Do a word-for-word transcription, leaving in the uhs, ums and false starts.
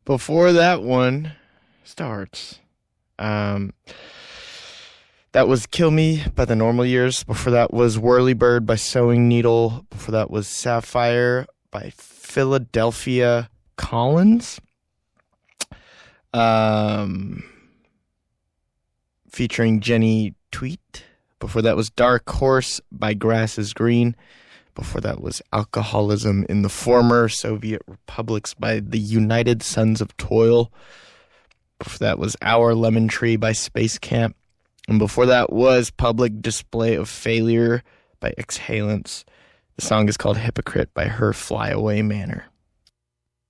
Before that one starts, um, that was Kill Me by the Normal Years. Before that was Whirlybird by Sewing Needle. Before that was Sapphire by Philadelphia Collins. Um, featuring Jenny Tweet. Before that was Dark Horse by Grass is Green. Before that was Alcoholism in the Former Soviet Republics by the United Sons of Toil. Before that was Our Lemon Tree by Space Camp. And before that was Public Display of Failure by Exhalants. The song is called Hypocrite by Her Flyaway Manor.